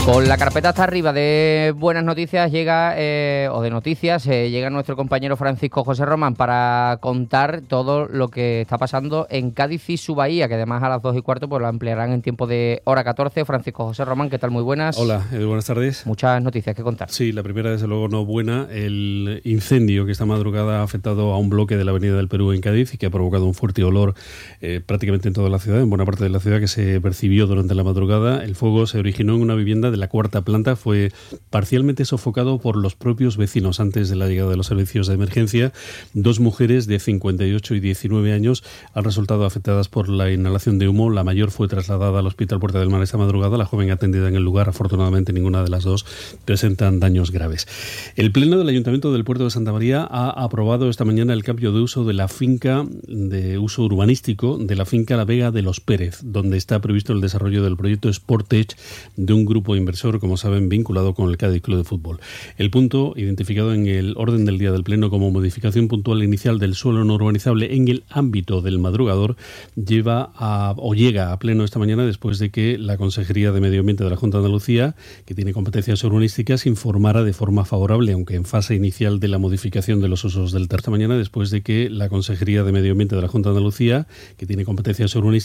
Con la carpeta hasta arriba de buenas noticias llega llega nuestro compañero Francisco José Román para contar todo lo que está pasando en Cádiz y su bahía, que además a las 2:15 pues lo ampliarán en tiempo de hora 14. Francisco José Román, ¿qué tal? Muy buenas. Hola, buenas tardes. Muchas noticias que contar. Sí, la primera desde luego no buena, el incendio que esta madrugada ha afectado a un bloque de la Avenida del Perú en Cádiz y que ha provocado un fuerte olor prácticamente en toda la ciudad, en buena parte de la ciudad, que se percibió durante la madrugada. El fuego se originó en una vivienda de la cuarta planta, fue parcialmente sofocado por los propios vecinos antes de la llegada de los servicios de emergencia. 2 mujeres de 58 y 19 años han resultado afectadas por la inhalación de humo. La mayor fue trasladada al Hospital Puerta del Mar esta madrugada, la joven atendida en el lugar. Afortunadamente ninguna de las dos presentan daños graves. El Pleno del Ayuntamiento del Puerto de Santa María ha aprobado esta mañana el cambio de uso de la finca, de uso urbanístico, de la finca La Vega de los Pérez, donde está previsto el desarrollo del proyecto Sportech de un grupo inversor, como saben, vinculado con el Cádiz Club de Fútbol. El punto, identificado en el orden del día del Pleno como modificación puntual inicial del suelo no urbanizable en el ámbito del Madrugador, llega a Pleno esta mañana después de que la Consejería de Medio Ambiente de la Junta de Andalucía, que tiene competencias urbanísticas, informara de forma favorable, aunque en fase inicial de la modificación de los usos del terreno. Esta mañana, después de que la Consejería de Medio Ambiente de la Junta de Andalucía, que tiene competencias urbanísticas,